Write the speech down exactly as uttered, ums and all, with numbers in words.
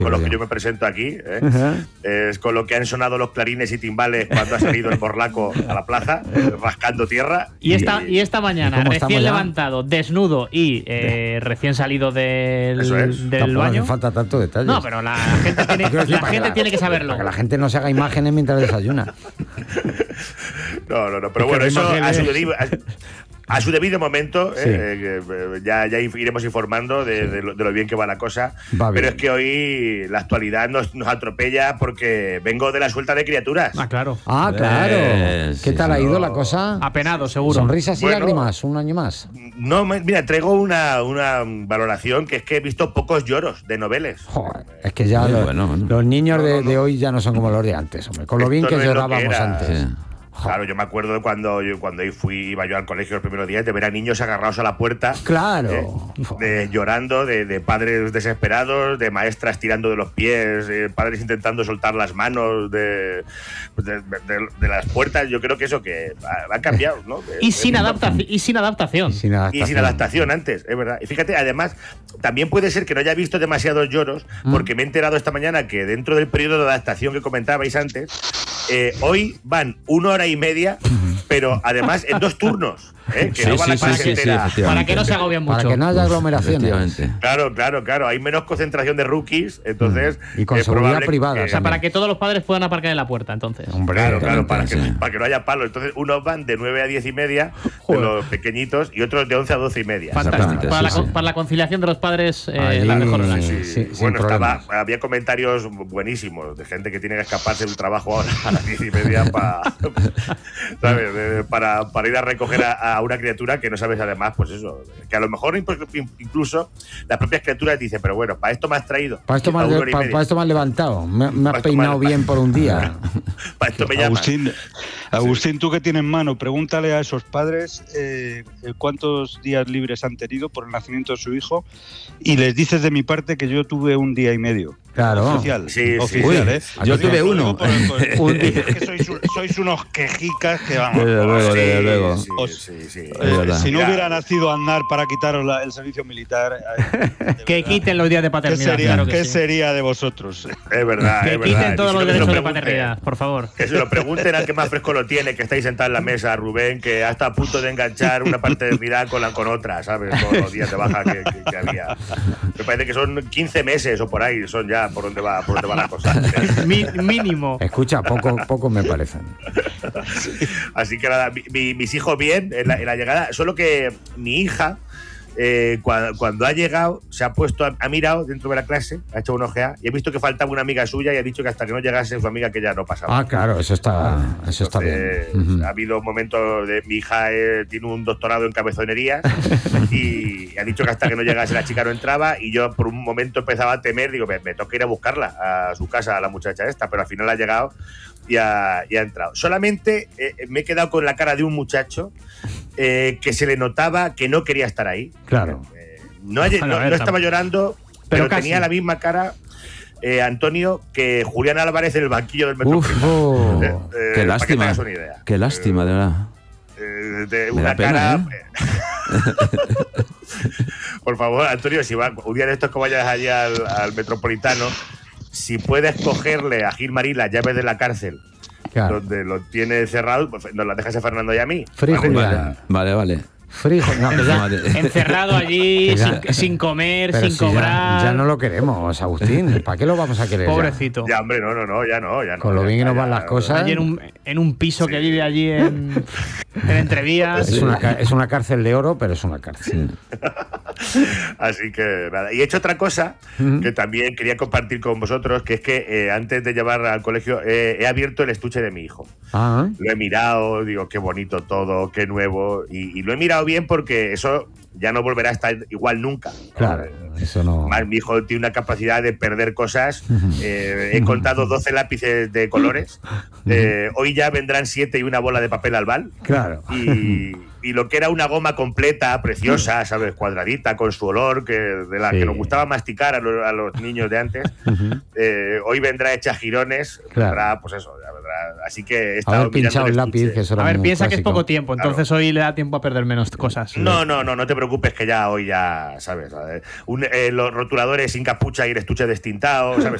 con los que yo me presento aquí, ¿eh? Uh-huh. Es con lo que han sonado los clarines y timbales cuando ha salido el borlaco a la plaza, eh, rascando tierra. Y esta, y esta mañana, recién levantado, desnudo y eh, recién salido del, es. del baño. No falta tanto detalle. No, pero la gente tiene, la gente que la, tiene que saberlo. Para que la gente no se haga imágenes mientras desayuna. No, no, no, pero es bueno, eso a su, debido, a, a su debido momento, sí. eh, eh, ya, ya iremos informando de, sí. de, lo, de lo bien que va la cosa. Va pero bien. Es que hoy la actualidad nos, nos atropella porque vengo de la suelta de criaturas. Ah, claro. Ah, claro. Eh, ¿Qué sí, tal ha ido no. la cosa? Apenado, seguro. Sonrisas y bueno, lágrimas, un año más. No, mira, traigo una, una valoración que es que he visto pocos lloros de noveles. Joder, es que ya los, bueno, bueno. los niños no, de, no, no. de hoy ya no son como los de antes, hombre. Con lo bien que llorábamos antes. Sí. Claro, yo me acuerdo de cuando yo cuando fui iba yo al colegio los primeros días de ver a niños agarrados a la puerta, claro, eh, de, llorando, de, de padres desesperados, de maestras tirando de los pies, de padres intentando soltar las manos de, de, de, de las puertas. Yo creo que eso que ha, ha cambiado, ¿no? Y, es, sin es adaptación, y sin adaptación. Y sin adaptación. Y sin adaptación antes, es verdad. Y fíjate, además, también puede ser que no haya visto demasiados lloros, mm. porque me he enterado esta mañana que dentro del periodo de adaptación que comentabais antes, eh, hoy van una hora y media, pero además en dos turnos, ¿eh? Que sí, no va sí, la sí, sí, entera. Sí, para que no se agobien mucho. Para que no haya aglomeraciones. Claro, claro, claro. Hay menos concentración de rookies, entonces. Y con seguridad privada. Que, o sea, para que todos los padres puedan aparcar en la puerta, entonces. Hombre, claro, claro, para que, sí. para que no haya palo. Entonces, unos van de nueve a diez y media, de los pequeñitos, y otros de once a doce y media. Fantástico. Para, sí, la, sí. para la conciliación de los padres, eh, Ahí, la mejor hora. Sí, sí, sí, bueno, estaba, había comentarios buenísimos de gente que tiene que escaparse de un trabajo ahora a las diez y media para. ¿Sabes? Para, para ir a recoger a, a una criatura que no sabes además, pues eso, que a lo mejor incluso las propias criaturas dicen, pero bueno, para esto me has traído. Para esto, me, has, para, para esto me has levantado, me, me has peinado me, bien por un día. Para esto me llamas. Agustín, Agustín, tú que tienes mano, pregúntale a esos padres eh, cuántos días libres han tenido por el nacimiento de su hijo y les dices de mi parte que yo tuve un día y medio. Claro. Oficial. Sí, oficial, sí. ¿eh? Yo tuve yo uno. Por, por, un día. Es que sois, sois unos quejicas que vamos. Desde luego, desde sí, luego. Sí, Os, sí, sí. Eh, si no hubiera nacido Aznar para quitaros la, el servicio militar. Eh, que quiten los días de paternidad. ¿Qué sería, claro que ¿qué sí. sería de vosotros? Es verdad. Que es quiten verdad. todos si los no, derechos de paternidad, por favor. Que se lo pregunten al que más fresco lo tiene, que estáis sentado en la mesa, Rubén, que hasta a punto de enganchar una paternidad con, la, con otra, ¿sabes? Todos los días de baja que, que, que había. Me parece que son quince meses o por ahí, son ya por donde va, por donde va la cosa. Mi, mínimo. Escucha, poco, poco me parecen. Así que nada, mi, mi, mis hijos bien en la, en la llegada, solo que mi hija, eh, cuando, cuando ha llegado, se ha puesto, ha, ha mirado dentro de la clase, ha hecho una ojeada y he visto que faltaba una amiga suya y ha dicho que hasta que no llegase su amiga que ya no pasaba. Ah, claro, eso está, eso está Entonces, bien. Uh-huh. Ha habido momentos de mi hija eh, tiene un doctorado en cabezonerías y ha dicho que hasta que no llegase la chica no entraba y yo por un momento empezaba a temer, digo, me, me toca ir a buscarla a su casa, a la muchacha esta, pero al final ha llegado y ha, y ha entrado. Solamente eh, me he quedado con la cara de un muchacho eh, que se le notaba que no quería estar ahí. Claro. Eh, no, no, no, no estaba llorando, pero, pero tenía la misma cara, eh, Antonio, que Julián Álvarez en el banquillo del Metropolitano. Oh, eh, eh, qué lástima. Una idea. Qué lástima, eh, de verdad. Eh, de Me una da pena, cara. ¿eh? Por favor, Antonio, si va, un día de estos que vayas allá al, al Metropolitano, si puedes cogerle a Gilmarín las llaves de la cárcel, claro, donde lo tiene cerrado, pues nos las dejas a Fernando y a mí. Free vale, Julián. Vale, vale. Frijo, no, que ya, encerrado allí, ya, sin, sin comer, sin si cobrar. Ya, ya no lo queremos, Agustín. ¿Para qué lo vamos a querer? Pobrecito. Ya, ya hombre, no, no, no, ya no. Ya no Con lo ya, bien que nos ya, van ya, las cosas. Allí en un, en un piso sí. que vive allí en, en Entrevías. Es una, es una cárcel de oro, pero es una cárcel. Así que nada. Y he hecho otra cosa uh-huh. que también quería compartir con vosotros, que es que eh, antes de llevar al colegio eh, he abierto el estuche de mi hijo. Uh-huh. Lo he mirado, digo, qué bonito todo, qué nuevo. Y, y lo he mirado bien porque eso ya no volverá a estar igual nunca. Claro, ¿no? Eso no. Más, mi hijo tiene una capacidad de perder cosas. Eh, he contado doce lápices de colores. Eh, hoy ya vendrán siete y una bola de papel albal. Claro. Y, y lo que era una goma completa, preciosa, ¿sabes? Cuadradita, con su olor, que de la sí. que nos gustaba masticar a los, a los niños de antes. Uh-huh. eh, hoy vendrá hecha girones. Claro. Vendrá, pues eso, ya vendrá así que he estado haber pinchado el lápiz, que eso era A ver, piensa clásico. Que es poco tiempo, entonces claro. Hoy le da tiempo a perder menos cosas. No, no, no, no te preocupes que ya hoy ya, ¿sabes? Un, eh, los rotuladores sin capucha y el estuche destintado, ¿sabes?